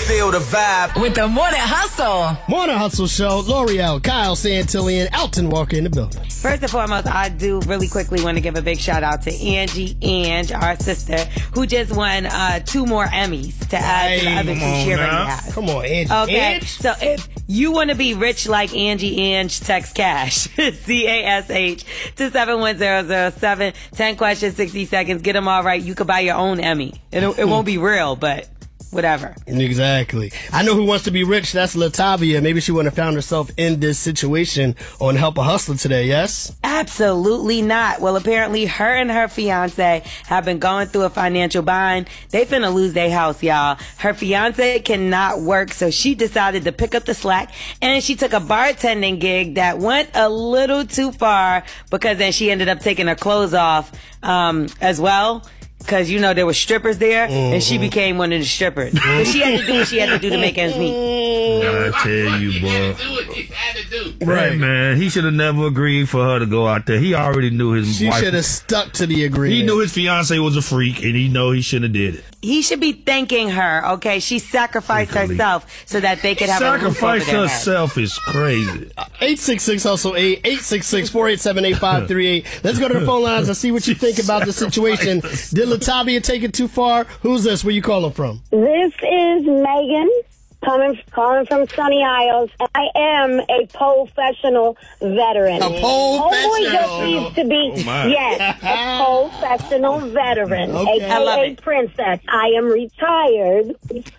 feel the vibe. With the Morning Hustle. Morning Hustle Show. L'Oreal, Kyle Santillan, Alton Walker in the building. First and foremost, I do really quickly want to give a big shout out to Ange, our sister, who just won 2 more Emmys to add to the other 2 she already has. Come on, Angie. Okay, Ange? so if you want to be rich like Ange, text CASH, CASH, to 71007. 10 questions, 60 seconds. Get them all right. You could buy your own Emmy. It won't be real, but whatever. Exactly. I know who wants to be rich. That's Latavia. Maybe she wouldn't have found herself in this situation on Help a Hustler today, yes? Absolutely not. Well, apparently her and her fiance have been going through a financial bind. They finna lose their house, y'all. Her fiance cannot work, so she decided to pick up the slack, and she took a bartending gig that went a little too far, because then she ended up taking her clothes off as well. Because, you know, there were strippers there, and she became one of the strippers. But she had to do what she had to do to make ends meet. I tell you, boy. Right, man. He should have never agreed for her to go out there. He already knew his She wife. should have stuck to the agreement. He knew his fiance was a freak, and he know he shouldn't have did it. He should be thanking her, okay? She sacrificed herself so that they could have a roof over Sacrifice their head. herself is crazy. 866-HUSTLE-8, 866-487-8538. Let's go to the phone lines and see what you think about the situation. Did Latavia take it too far? Who's this? Where you calling from? This is Megan, calling from Sunny Isles. I am a professional veteran. A pole Homeboy just needs to be, yes, a professional veteran, Okay. I love a.k.a. it. princess. I am retired,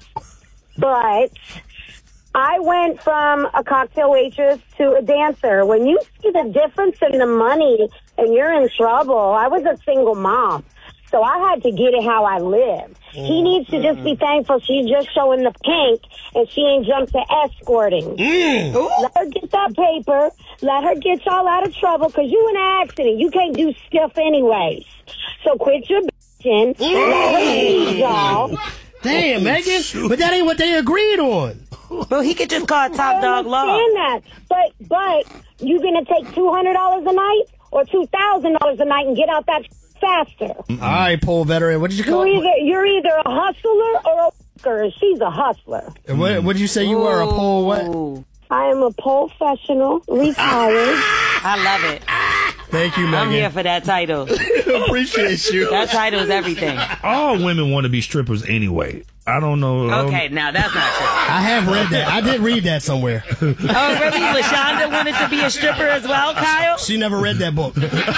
but I went from a cocktail waitress to a dancer. When you see the difference in the money and you're in trouble, I was a single mom. So I had to get it how I lived. He needs to just be thankful she's just showing the pink and she ain't jumped to escorting. Let her get that paper. Let her get y'all out of trouble, because you in an accident. You can't do stuff anyways. So quit your bitching. Let her leave y'all. Damn, Megan. But that ain't what they agreed on. But he could just call Top Dog Law. I understand that. But you going to take $200 a night or $2,000 a night and get out that faster? All right, pole veteran. What did you call it? You're either a hustler or a worker. She's a hustler. What did you say you were? A pole what? Ooh, I am a professional, retired. I love it. Thank you, Megan. I'm here for that title. Appreciate you. That title is everything. All women want to be strippers anyway. I don't know. Okay, now that's not true. I have read that. I did read that somewhere. Oh, really? LaShonda wanted to be a stripper as well, Kyle? She never read that book.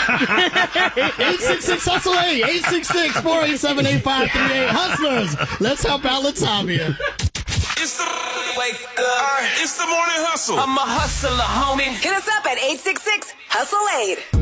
866-HUSTLE-8, 866-487-8538. Hustlers, let's help out Latavia. It's the wake up. It's the morning hustle. I'm a hustler, homie. Hit us up at 866-HUSTLE-8.